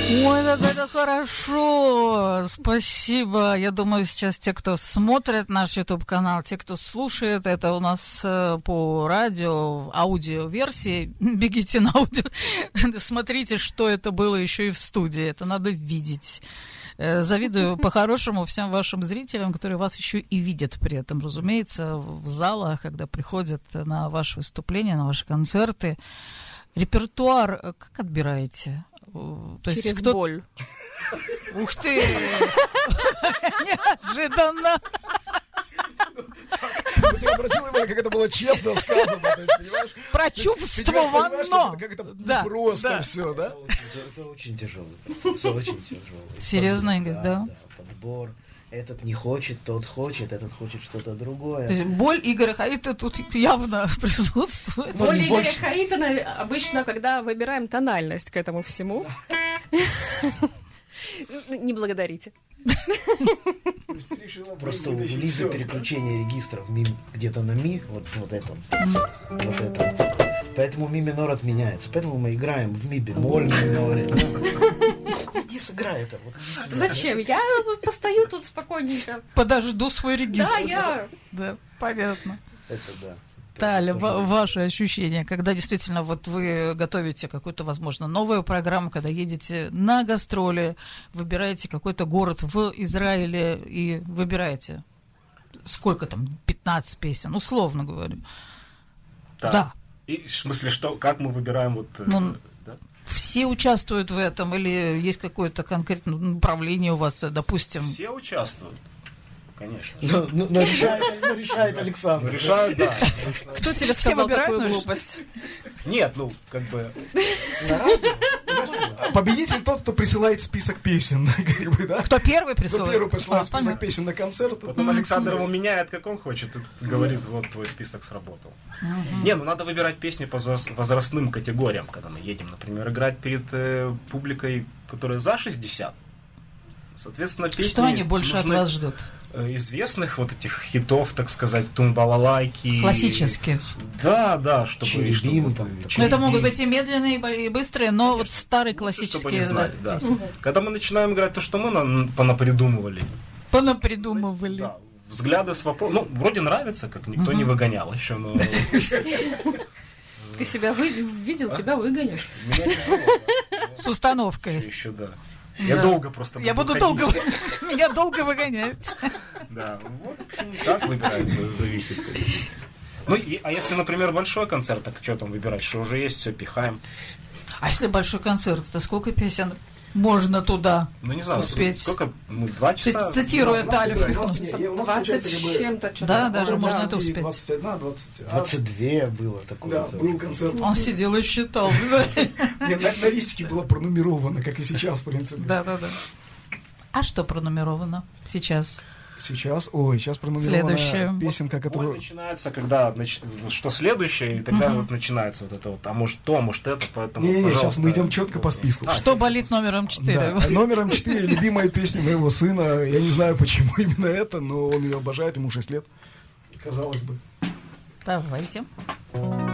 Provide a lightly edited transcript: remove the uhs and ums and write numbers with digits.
Ой, как это хорошо! Спасибо. Я думаю, сейчас те, кто смотрит наш YouTube-канал, те, кто слушает это у нас по радио, аудиоверсии, бегите на аудио, смотрите, что это было еще и в студии. Это надо видеть. Завидую по-хорошему всем вашим зрителям, которые вас еще и видят при этом, разумеется, в залах, когда приходят на ваши выступления, на ваши концерты. Репертуар как отбираете? То есть через боль. Ух ты! Неожиданно! Ты обратил внимание, как это было честно сказано, то есть, понимаешь? Прочувствовано! Как это просто все, да? Это очень тяжелый процесс, очень тяжелый. Серьезно, Игорь, да? Подбор. Этот не хочет, тот хочет, этот хочет что-то другое. То есть боль Игоря Хаита тут явно присутствует. Боль Игоря Хаита обычно, когда выбираем тональность к этому всему. Не благодарите. Просто у Лизы переключение регистров где-то на ми, вот это. Поэтому ми минор отменяется. Поэтому мы играем в ми бемоль миноре. Иди сыграй это. Зачем? Я постою тут спокойненько. Подожду свой регистр. Да, я. Да, понятно. Это да. Таля, ваши ощущения, когда действительно вот вы готовите какую-то, возможно, новую программу, когда едете на гастроли, выбираете какой-то город в Израиле и выбираете, сколько там, 15 песен, условно говорю. Да. И в смысле, как мы выбираем вот... да? Все участвуют в этом или есть какое-то конкретное направление у вас, допустим? Все участвуют. Конечно. Но решает Александр. Решают, да. Кто тебе сказал такую глупость? Нет, как бы... На радио. Победитель тот, кто присылает список песен. Да? Кто первый присылает? Кто первый присылает список песен на концерт. Потом Александр его меняет, как он хочет, и говорит, вот твой список сработал. Надо выбирать песни по возрастным категориям, когда мы едем, например, играть перед публикой, которая за 60. Соответственно, песни... Что они больше от вас ждут? Известных вот этих хитов, так сказать, тумбалалайки. Классических. Да, чтобы... Чирибим там. Ну, это могут быть и медленные, и быстрые, но вот старые классические... Да. Когда мы начинаем играть то, что мы понапридумывали. Да, взгляды с вопросом... вроде нравится, как никто не выгонял еще, но... Ты себя видел, тебя выгонишь. Меня тяжело, да. С установкой. Еще, да. Я долго просто Я буду долго... Меня долго выгонять. Да, вот, в общем, как выбирается, зависит. А если, например, большой концерт, так что там выбирать? Что уже есть, все пихаем. А если большой концерт, то сколько песен можно туда не знаю, успеть? Сколько? 2 часа? Цитируя Талю. 20 с чем-то. Да, даже можно это успеть. 21, 22 было такое. Да, был концерт. Он сидел и считал. На листике было пронумеровано, как и сейчас, в принципе. Да. А что пронумеровано сейчас? Сейчас пронумерована песенка, которая... начинается, когда, что следующее, и тогда вот начинается вот это вот, а может то, а может это, поэтому, сейчас мы идем четко по списку. Что болит номером 4? Да, номером 4 любимая песня моего сына. Я не знаю, почему именно это, но он ее обожает, ему 6 лет. Казалось бы. Давайте.